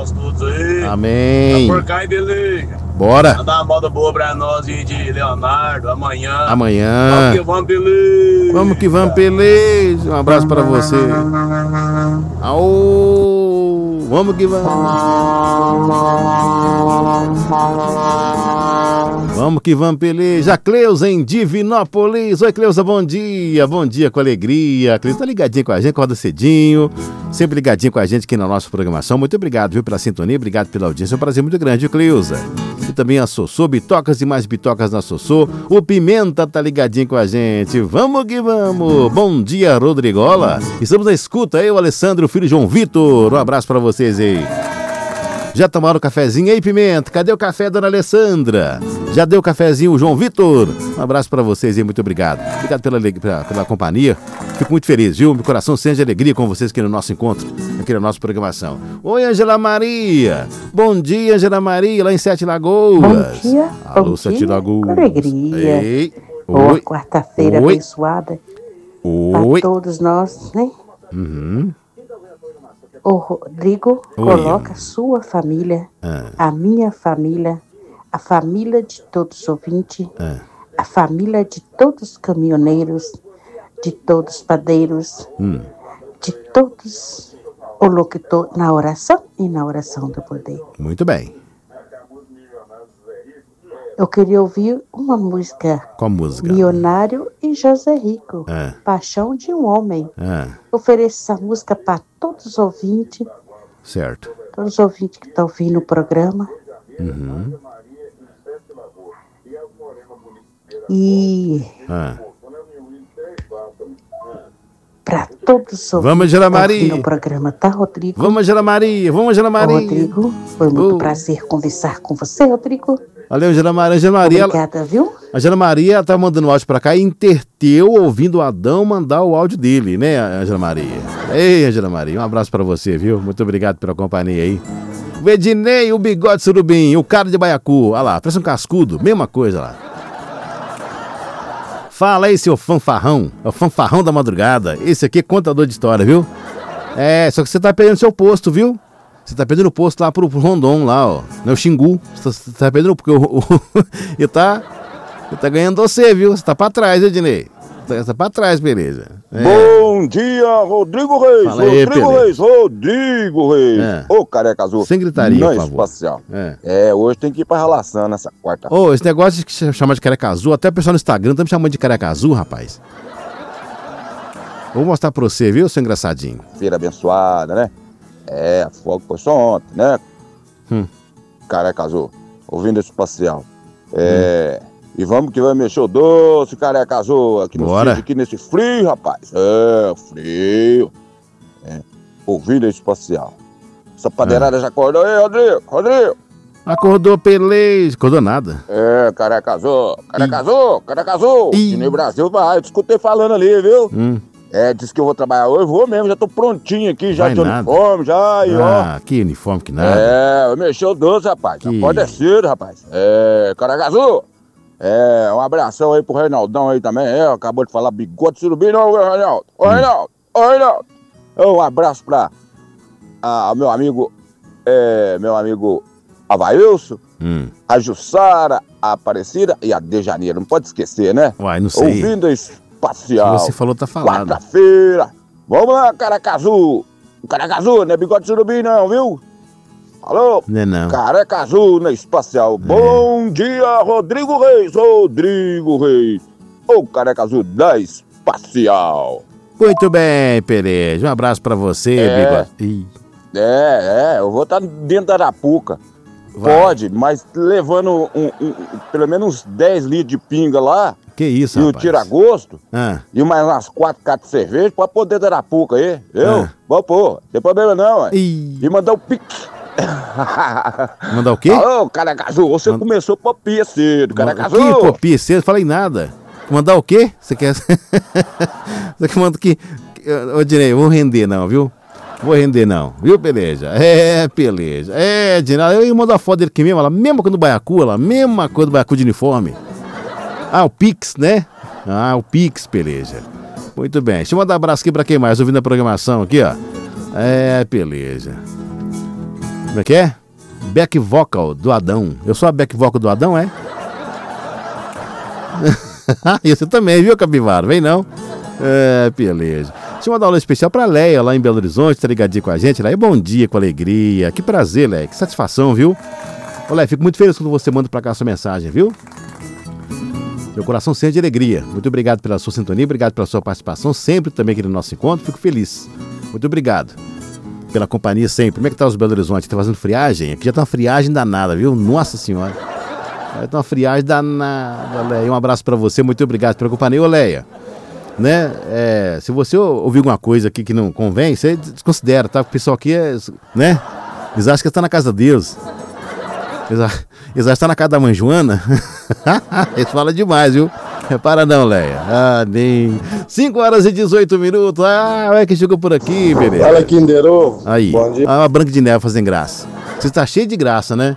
nós todos aí. Amém. Tá por cá, hein, beleza? Bora. Mandar uma moda boa pra nós aí de Leonardo, amanhã. Amanhã. Vamos que vamos, beleza. Vamos que vamos, beleza. Um abraço pra você. Aô, vamos que vamos. Vamos que vamos, beleza. A Cleusa em Divinópolis. Oi, Cleusa, bom dia. Bom dia com alegria. A Cleusa tá ligadinha com a gente, acorda cedinho. Sempre ligadinho com a gente aqui na nossa programação. Muito obrigado, viu, pela sintonia. Obrigado pela audiência. É um prazer muito grande, viu, Cleusa. E também a Sossô, bitocas e mais bitocas na Sossô. O Pimenta tá ligadinho com a gente. Vamos que vamos. Bom dia, Rodrigola. Estamos na escuta, eu, Alessandro, filho de João Vitor. Um abraço pra vocês aí. Já tomaram o cafezinho aí, Pimenta? Cadê o café, dona Alessandra? Já deu o cafezinho, o João Vitor? Um abraço pra vocês aí, muito obrigado. Obrigado pela companhia. Fico muito feliz, viu? Meu coração sente alegria com vocês aqui no nosso encontro, aqui na nossa programação. Oi, Angela Maria. Bom dia, Angela Maria, lá em Sete Lagoas. Bom dia. Alô, Sete Lagoas. Com alegria. Ei. Boa quarta-feira abençoada. Oi. Para todos nós, né? Uhum. O Rodrigo coloca a sua família, a minha família, a família de todos os ouvintes, a família de todos os caminhoneiros, de todos os padeiros, de todos o locutor na oração e na oração do poder. Muito bem. Eu queria ouvir uma música. Qual música? Milionário e José Rico. Paixão de um Homem. Ofereço essa música para todos os ouvintes. Certo. Todos os ouvintes que estão ouvindo o programa. Uhum. E para todos os ouvintes. Vamos, Angela Maria. No programa, tá, Rodrigo? Vamos, Angela Maria. Vamos, Angela Maria. Rodrigo, foi muito prazer conversar com você, Rodrigo. Valeu, Angela Maria. Angela Maria. Obrigada, viu? Angela Maria tá mandando áudio pra cá e interteu ouvindo o Adão mandar o áudio dele, né, Angela Maria? Ei, Angela Maria, um abraço pra você, viu? Muito obrigado pela companhia aí. O Ednei, o bigode surubim, o cara de baiacu. Olha lá, parece um cascudo, mesma coisa lá. Fala aí, seu fanfarrão. É o fanfarrão da madrugada. Esse aqui é contador de história, viu? É, só que você tá perdendo seu posto, viu? Você tá perdendo o posto lá pro Rondon, lá, ó. Não é o Xingu. Você tá perdendo porque ele tá ganhando você, viu? Você tá pra trás, Ednei. Você tá pra trás, beleza. Bom dia, Rodrigo Reis. Fala aí, Rodrigo Reis. Ô, careca azul. Sem gritaria, não por favor. Espacial. Hoje tem que ir pra relação nessa quarta. Ô, esse negócio que se chama de careca azul, até o pessoal no Instagram tá me chamando de careca azul, rapaz. Vou mostrar pra você, viu, seu engraçadinho. Feira abençoada, né? Fogo foi só ontem, né? Careca azul, ouvindo esse espacial. E vamos que vai mexer o doce, careca azul, aqui no sítio, aqui nesse frio, rapaz. Frio. Ouvindo esse espacial. Essa padeirada já acordou aí, Rodrigo. Acordou, Pelé. Acordou nada. Careca azul. E no Brasil vai, eu te escutei falando ali, viu? Disse que eu vou trabalhar hoje, vou mesmo, já tô prontinho aqui, já de uniforme, já, e ó. Que uniforme, que nada. Eu mexi o doce, rapaz, pode ser cedo, rapaz. Careca azul. Um abração aí pro Reinaldão aí também, acabou de falar bigode surubim, não, Reinaldo. Ô, Reinaldo. Um abraço pra meu amigo Availson, a Jussara, a Aparecida e a Dejaneira, não pode esquecer, né? Uai, não sei. Ouvindo a espacial. Você falou, tá falado. Quarta-feira. Vamos lá, careca azul. Careca azul, não é bigode surubim não, viu? Alô? Não. Careca azul na espacial. Bom dia, Rodrigo Reis. O careca azul da espacial. Muito bem, Pereira. Um abraço pra você, bigode. Eu vou estar dentro da Arapuca. Pode, mas levando pelo menos uns 10 litros de pinga lá. Que isso, e rapaz? O tira-gosto. E mais umas 4 caixas de cerveja pra poder dar Arapuca aí. Vou pôr, não tem problema não, ué. E mandar o pique. Mandar o quê? Ô, careca azul, você começou popia cedo, careca azul. Que popia cedo? Falei nada. Mandar o quê? Você quer... Você que manda que... Ô, Dinei, vou render não, viu? Vou render não, viu, Peleja? Peleja. Dinei, eu ia mandar a foto dele aqui mesmo, ela mesma coisa do baiacu, mesma coisa do baiacu de uniforme. O Pix, né? O Pix, Peleja. Muito bem, deixa eu mandar um abraço aqui pra quem mais, ouvindo a programação aqui, ó. Peleja. Como é que é? Back vocal do Adão. Eu sou a back vocal do Adão, é? E você também, viu, Capivara? Vem não? É, beleza. Deixa eu mandar um alô especial pra Leia, lá em Belo Horizonte, tá ligadinho com a gente. Leia, bom dia, com alegria. Que prazer, Leia, que satisfação, viu? Ô, Leia, fico muito feliz quando você manda pra cá a sua mensagem, viu? Meu coração sente de alegria. Muito obrigado pela sua sintonia, obrigado pela sua participação, sempre também aqui no nosso encontro. Fico feliz. Muito obrigado pela companhia sempre. Como é que tá os Belo Horizonte? Tá fazendo friagem? Aqui já tá uma friagem danada, viu? Nossa Senhora. Tá uma friagem danada, Leia. Um abraço pra você, muito obrigado pela companhia. Ô, Leia, né? Se você ouvir alguma coisa aqui que não convém, você desconsidera, tá? O pessoal aqui né? Eles acham que está na casa de Deus. Eles acham que está na casa da mãe Joana. Eles falam demais, viu? Repara não, Leia. Nem 5 horas e 18 minutos. Olha que chegou por aqui, beleza. Fala, Kinderô. Aí. Bom dia. A Branca de Neve fazendo graça. Você está cheio de graça, né?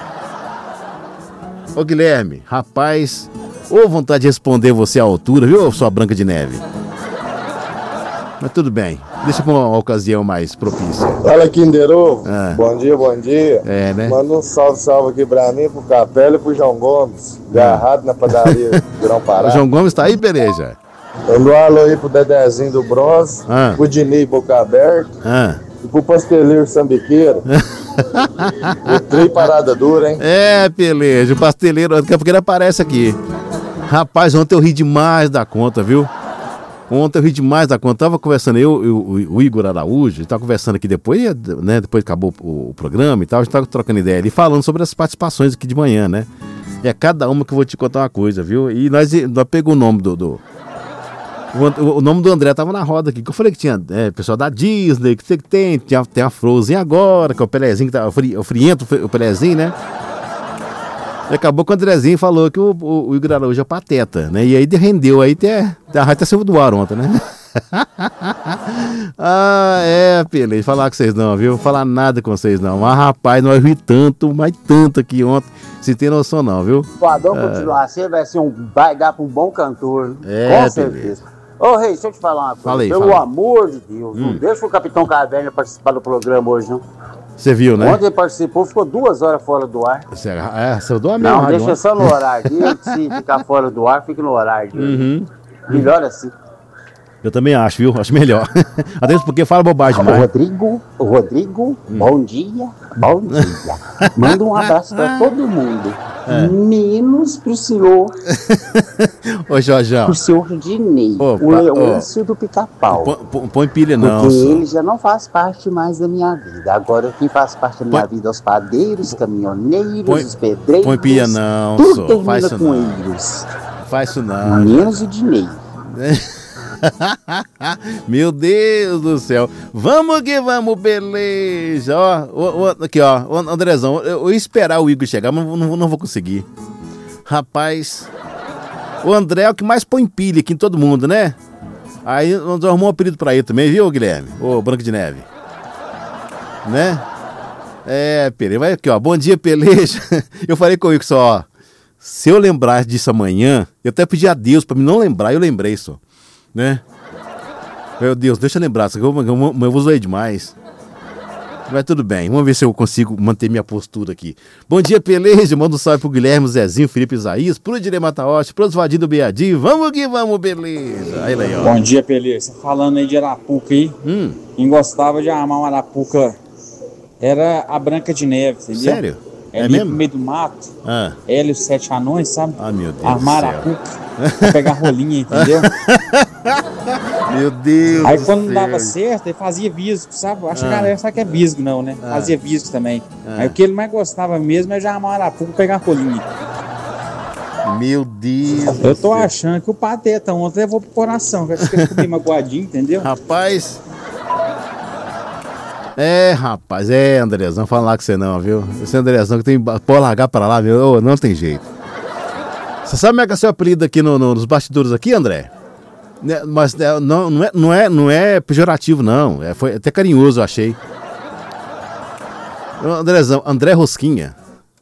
Ô, Guilherme, rapaz, ou vontade de responder você à altura, viu, sua Branca de Neve? Mas tudo bem. Deixa pra uma ocasião mais propícia. Fala, Kinderô. Bom dia, bom dia. Né? Manda um salve aqui pra mim, pro Capela e pro João Gomes. Agarrado na padaria Grão Pará. O João Gomes tá aí, Pereja? Manda um alô aí pro Dedezinho do Bronze, pro Dini Boca Aberta e pro Pasteleiro Sambiqueiro. O trem parada dura, hein? Peleja, o pasteleiro, daqui a pouco ele aparece aqui. Rapaz, ontem eu ri demais da conta, viu? Ontem eu ri demais da conta. Tava conversando, o Igor Araújo, a gente tava conversando aqui depois, né? Depois que acabou o programa e tal, a gente tava trocando ideia ali, falando sobre as participações aqui de manhã, né? Cada uma que eu vou te contar uma coisa, viu? E nós pegamos o nome o nome do André tava na roda aqui, que eu falei que tinha pessoal da Disney, que tem a Frozen agora, que é o Pelezinho, que tá, o Friento, o Pelezinho, né? E acabou que o Andrezinho falou que o Igor Araújo é pateta, né? E aí rendeu, aí a rádio saiu do ar ontem, né? Pele, falar com vocês não, viu? Falar nada com vocês não. Mas rapaz, nós ri tanto, mas tanto aqui ontem, se tem noção não, viu? O Adão continuar assim, vai dar pra um bom cantor, com certeza. Ô, Rei, deixa eu te falar uma coisa. Falei, Pelo amor de Deus, não deixa o Capitão Caverna participar do programa hoje, não. Você viu, né? Ontem ele participou, ficou 2 horas fora do ar. Você deu a mesma Não, rádio deixa ontem. só no horário dele, se ficar fora do ar, fica no horário dele. Melhor assim. Eu também acho, viu? Acho melhor. Até porque fala bobagem demais. Rodrigo, bom dia. Manda um abraço pra todo mundo. Menos pro senhor. Ô, Jorjão. Pro senhor Dinei, o Leôncio do Pica-Pau. Põe pilha não. Porque ele já não faz parte mais da minha vida. Agora quem faz parte da minha vida é os padeiros, caminhoneiros, os pedreiros. Põe pilha não, tudo termina faz isso com não. eles. Faz isso não. Menos o Dinei. Meu Deus do céu. Vamos que vamos, beleza. Aqui, ó, Andrezão, eu ia esperar o Igor chegar, mas não vou conseguir. Rapaz, o André é o que mais põe pilha aqui em todo mundo, né? Aí nós arrumamos um apelido pra ele também, viu, Guilherme? Ô, Branco de Neve. Né? Pele, vai aqui, ó. Bom dia, peleja. Eu falei com o Igor só, ó. Se eu lembrar disso amanhã, eu até pedi a Deus pra me não lembrar, eu lembrei só. Né? Meu Deus, deixa eu lembrar, eu vou zoar demais. Mas tudo bem, vamos ver se eu consigo manter minha postura aqui. Bom dia, peleja, manda um salve pro Guilherme, Zezinho, Felipe Isaías, pro Direi Mataoste, pro Osvadinho do Beadinho. Vamos que vamos, beleza. Aí, ó. Bom dia, peleja. Você falando aí de Arapuca aí, quem gostava de armar uma Arapuca era a Branca de Neve, entendeu? Sério? Ali mesmo? no meio do mato, ela e os 7 anões, sabe? Meu Deus armar a Arapuca pra pegar rolinha, entendeu? Meu Deus. Aí quando não dava certo, ele fazia visgo, sabe? Acho que a galera sabe que é visgo, não, né? Fazia visgo também. Aí o que ele mais gostava mesmo é já armar a Arapuca pra pegar rolinha. Meu Deus. Eu tô achando que o Pateta ontem levou pro coração, que acho que ele ficou meio magoadinho, entendeu? Rapaz. Rapaz, Andrezão, fala lá com você não, viu? Esse Andrezão que tem. Pode largar pra lá, viu? Não tem jeito. Você sabe como é que é seu apelido aqui nos bastidores aqui, André? Mas não é pejorativo, não. Foi até carinhoso, eu achei. Andrezão, André Rosquinha.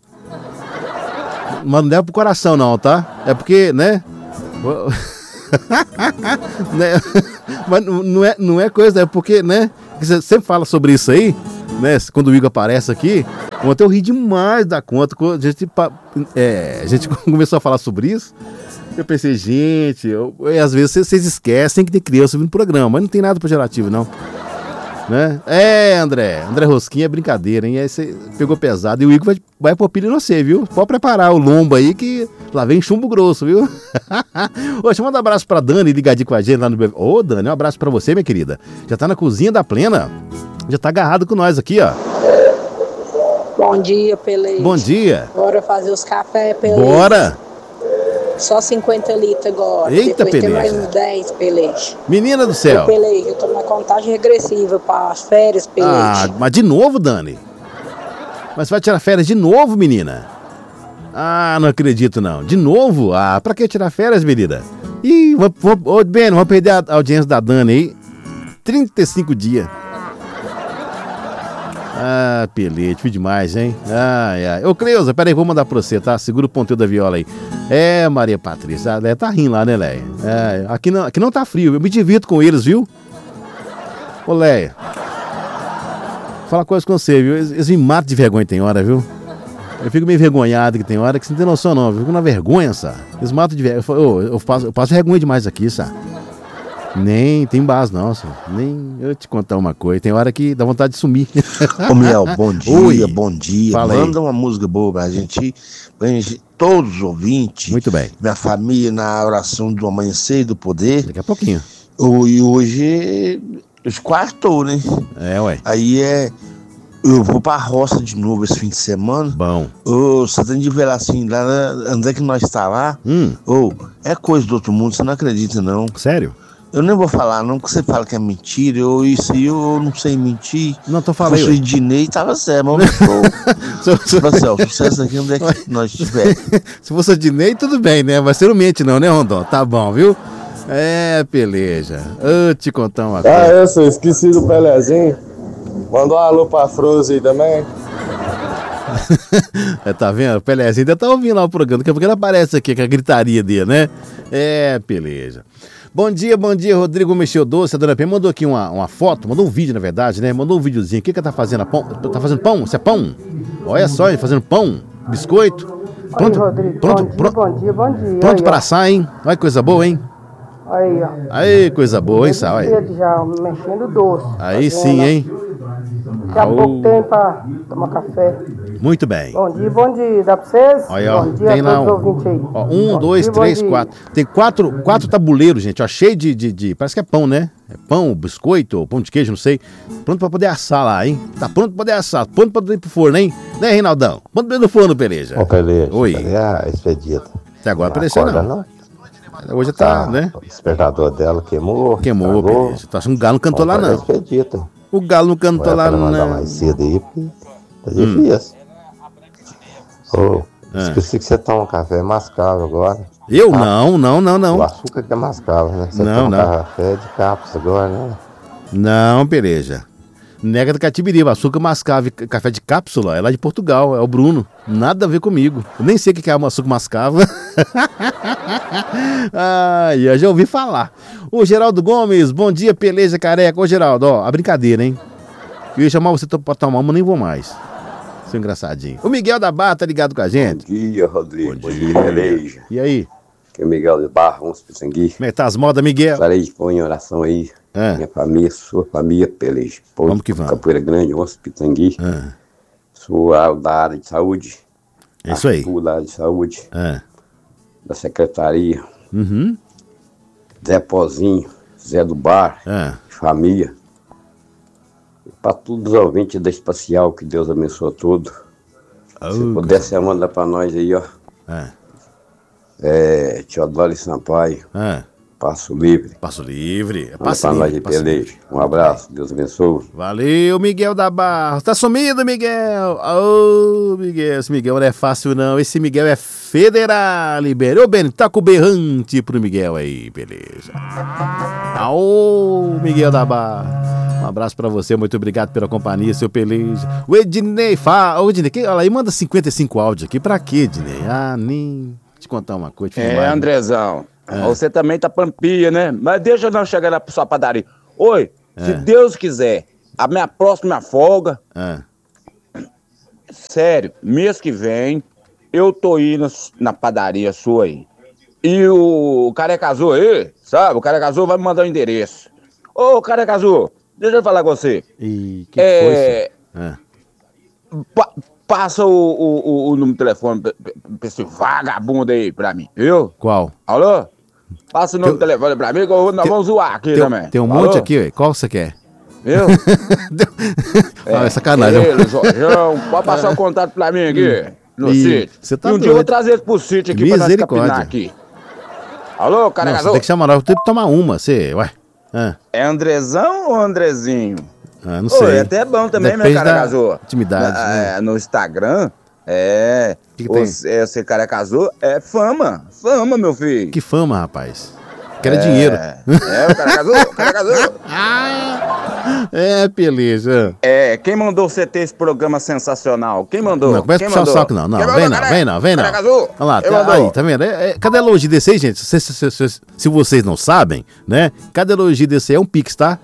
Mas não é pro coração, não, tá? É porque, né? Mas não é coisa, é porque, né? Você sempre fala sobre isso aí, né? Quando o Igor aparece aqui, ontem eu ri demais da conta. A gente começou a falar sobre isso. Eu pensei, gente, às vezes vocês esquecem que tem criança ouvindo o programa, mas não tem nada pejorativo, não. Né? André Rosquinha é brincadeira, hein? Aí você pegou pesado e o Igor vai pôr pilha em você, viu? Pode preparar o lombo aí que lá vem chumbo grosso, viu? Deixa eu mandar um abraço pra Dani, ligadinho com a gente lá no... Ô, Dani, um abraço pra você, minha querida. Já tá na cozinha da Plena, já tá agarrado com nós aqui, ó. Bom dia, Peleja. Bom dia. Bora fazer os cafés, Peleja. Bora. Só 50 litros agora. Eita, depois Peleja. tem mais uns 10, Peleja. Menina do céu. Peleja, eu tô na contagem regressiva para as férias, Peleja. Ah, mas de novo, Dani? Mas você vai tirar férias de novo, menina? Ah, não acredito não. De novo? Ah, pra que tirar férias, menina? Ih, vamos perder a audiência da Dani aí. 35 dias. Ah, Pelete, fui demais, hein? Ai. Ô, Cleusa, peraí, vou mandar pra você, tá? Segura o ponteiro da viola aí. Maria Patrícia, a Leia tá rindo lá, né, Leia? Aqui não tá frio, eu me divirto com eles, viu? Ô, Leia, fala uma coisa com você, viu? Eles me matam de vergonha tem hora, viu? Eu fico meio envergonhado que tem hora que você não tem noção, não. Eu fico na vergonha, sabe? Eles matam de vergonha. Eu passo vergonha demais aqui, sabe? Nem tem base, não, senhor. Nem eu te contar uma coisa. Tem hora que dá vontade de sumir. Ô, Miel, bom dia, Oi. bom dia. Fala Manda aí. uma música boa pra gente, todos os ouvintes. Muito bem. Minha família na oração do amanhecer e do poder. Daqui a pouquinho. E hoje, quartou, né? Ué. Aí eu vou pra roça de novo esse fim de semana. Bom. Você tem de ver assim, lá onde é que nós está lá? É coisa do outro mundo, você não acredita, não. Sério? Eu nem vou falar, não, porque você fala que é mentira, isso aí eu não sei mentir. Não, tô falando. Se fosse o Dinei, tava certo, mas não sou. O sucesso aqui onde é que nós estiver. Se fosse o Dinei, tudo bem, né? Mas você não mente não, né, Rondon? Tá bom, viu? Peleja. Eu te contar uma coisa. Eu esqueci do Pelezinho. Mandou um alô pra Frozen aí também. Tá vendo? O Pelezinho ainda tá ouvindo lá o programa, daqui a pouco ele aparece aqui com a gritaria dele, né? Peleja. Bom dia, Rodrigo Mexeu Doce. A dona P mandou aqui uma foto, mandou um vídeo, na verdade, né? Mandou um videozinho. O que ela tá fazendo? Tá fazendo pão? Isso é pão? Olha só, hein? Fazendo pão, biscoito. Pronto, Oi, Rodrigo. Bom dia. Pronto aí, pra assar, hein? Olha que coisa boa, hein? Aí, ó. Aí, coisa boa, hein, Sal? Já mexendo doce. Aí sim, hein? Daqui a pouco tem pra tomar café. Muito bem. Bom dia. Dá pra vocês? Olha, ó, bom dia tem a lá todos os ouvintes aí. Ó, 1, 2, 3, 4. Tem quatro tabuleiros, gente, ó, cheio de... Parece que é pão, né? É pão, biscoito, ou pão de queijo, não sei. Pronto pra poder assar lá, hein? Tá pronto pra poder assar. Pronto pra ir pro forno, hein? Né, Reinaldão? Pronto pra ir no forno, Peleja. Ô, Peleja. Oi. Cadê a expedita? Até agora apareceu, não. Hoje tá, né? O despertador dela queimou. Peleja. Tá achando que o galo não cantou lá, não. Expedita. O galo não cantou lá, não. Mandar mais cedo aí, porque tá difícil. Esqueci que você toma café mascavo agora. Eu? Não. O açúcar que é mascavo, né? Você toma café de cápsula agora, né? Não, Peleja. Nega do Catibiriba, açúcar mascavo, café de cápsula, é lá de Portugal, é o Bruno. Nada a ver comigo. Eu nem sei o que é açúcar mascavo. Eu já ouvi falar. Ô, Geraldo Gomes, bom dia, Peleja Careca. Ô, Geraldo, ó, a brincadeira, hein? Eu ia chamar você pra tomar uma, nem vou mais. Seu engraçadinho. O Miguel da Barra tá ligado com a gente? Bom dia, Rodrigo. Bom dia, Peleja. E aí? Aqui é o Miguel da Barra, vamos Pitangui. Como é que tá as modas, Miguel? Farei, põe em oração aí. Minha família, sua família, Peleja. Vamos que vamos. Capoeira Grande, vamos Pitangui. Sua da área de saúde. É isso aí. Da área de saúde. Da secretaria. Zé Pozinho, Zé do Bar, família. Para todos os ouvintes da Espacial, que Deus abençoe tudo. Se puder, você manda para nós aí, ó. Teodoro Sampaio. Passo Livre. Passo Livre. Manda para nós aí, Peleja. Um abraço, Deus abençoe. Valeu, Miguel da Barra. Tá sumido, Miguel. Ô, Miguel, esse Miguel não é fácil, não. Esse Miguel é federal, Ô, Beni, tá com o berrante pro Miguel aí, beleza. Ô, Miguel da Barra. Um abraço pra você, muito obrigado pela companhia, seu Peleja. O Ednei, olha aí, manda 55 áudios aqui. Pra quê, Ednei? Nem te contar uma coisa. Andrezão, você também tá pampia, né? Mas deixa eu não chegar na sua padaria. Oi, se Deus quiser, a minha próxima folga. Sério, mês que vem, eu tô indo na padaria sua aí. E o Careca Azul aí, sabe? O Careca Azul vai me mandar o endereço. Ô, Careca Azul, deixa eu falar com você. E que foi? Passa o número de telefone pra esse vagabundo aí pra mim, viu? Qual? Alô? Passa o número de telefone pra mim que nós vamos zoar aqui também. Tem um monte aqui, ué. Qual você quer? Viu? É sacanagem. Ele, Jorjão, pode passar o contato pra mim aqui, no sítio. Você tá e um dia eu vou trazer ele pro sítio aqui pra nós capinar aqui. Alô, Careca Azul? Você tem que chamar nós, eu tenho que tomar uma, você, ué. É Andrezão ou Andrezinho? Não sei. É até bom também, meu Careca Azul. Intimidade. Né? No Instagram, você Careca Azul é fama, meu filho. Que fama, rapaz? Quero dinheiro. O Careca Azul, Careca Azul. Beleza. Quem mandou você ter esse programa sensacional? Quem mandou? Não, começa a puxar o saco, não. Vem não. Careca Azul. Olha lá, tá vendo? Cada elogio desse aí, gente, se vocês não sabem, né? Cada elogio desse aí é um pix, tá?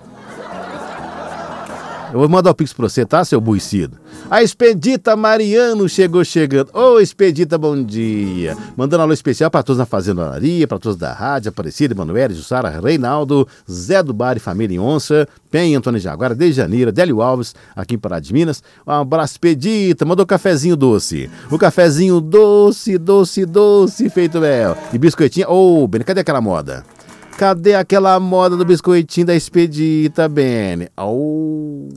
Eu vou mandar o pix pra você, tá, seu buicido? A Expedita Mariano chegando. Ô, Expedita, bom dia. Mandando alô especial pra todos na Fazendolaria, pra todos da Rádio, Aparecida, Emanuele, Jussara, Reinaldo, Zé do Bar e Família em Onça, Penha, Antônio Jaguara, Dejaneira, Délio Alves, aqui em Pará de Minas. Um abraço, Expedita. Mandou cafezinho doce. O cafezinho doce, feito mel. E biscoitinho. Ô, Beni, cadê aquela moda? Cadê aquela moda do biscoitinho da Expedita, Beni?